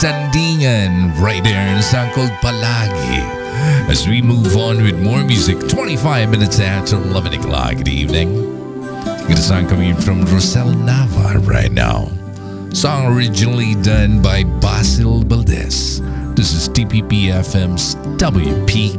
Tandingan right there in Sangkol Palagi. As we move on with more music, 25 minutes after 11 o'clock. Good evening. Got a song coming from Rosel Nava right now. Song originally done by Basil Valdez. This is TPP FM's WPK.